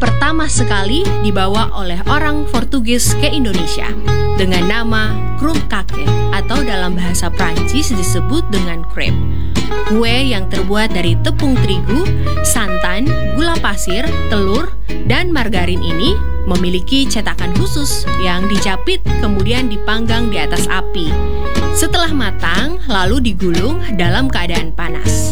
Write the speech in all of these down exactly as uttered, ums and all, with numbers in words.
pertama sekali dibawa oleh orang Portugis ke Indonesia dengan nama kroemkake atau dalam bahasa Prancis disebut dengan crepe. Kue yang terbuat dari tepung terigu, santan, gula pasir, telur, dan margarin ini memiliki cetakan khusus yang dijepit kemudian dipanggang di atas api. Setelah matang, lalu digulung dalam keadaan panas.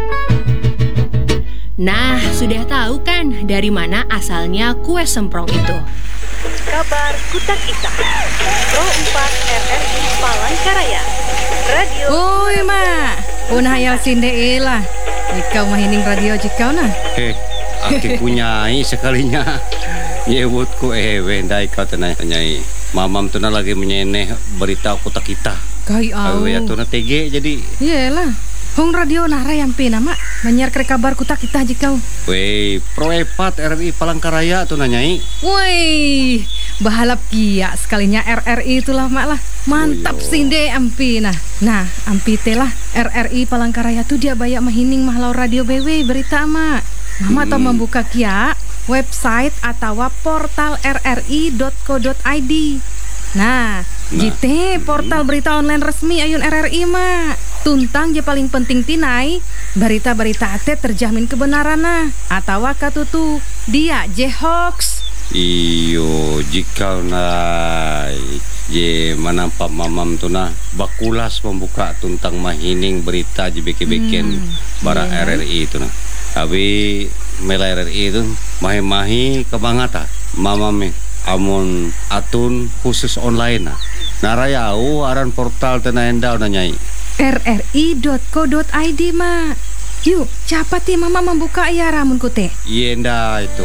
Nah, sudah tahu kan dari mana asalnya kue semprong itu? Kabar Kutak Ita Pro empat R R I Palangkaraya Radio. Oi mak, unah hayal sinde lah. Jika mahining radio jikau nah. Eh, aki punyai sekalinya. Yewut ku ewe ndai kau tenai-tanyai. Mamam tu na lagi menyeneh berita Kutak Ita. Kai au. Awe tu na tege jadi. Iyalah. Hong radio nara yang pina mak menyiar ke kabar Kutak Ita jikau. Wei, Pro empat R R I Palangkaraya tu nanyai. Woi, bahalap kia sekalinya R R I itulah mak lah. Mantap Oh, sinde ampi nah. Nah, ampi telah R R I Palangkaraya tu dia bayak mahining mahlau radio B W berita mak. Mama hmm. tau membuka kia website atau portal r r i dot co dot i d. Nah, nah. Jite portal berita online resmi ayun R R I mak. Tuntang je paling penting tinai berita-berita ate terjamin kebenaran nah atau katutu dia je hoax. Iyo jika nai je manampak mamam tu na bakulas membuka tuntang mahining berita je beke-beken hmm, bara yeah. R R I tu na. Abi mela R R I tu mahi-mahi kebangata mamam amun atun khusus online na. Narayau aran portal tena endau nanyai. r r i dot co dot i d mak. Yuk, cepat ya mama membuka ya ramun kute. Yenda itu.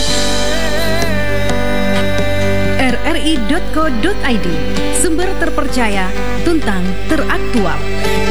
r r i dot co dot i d, sumber terpercaya, tuntang teraktual.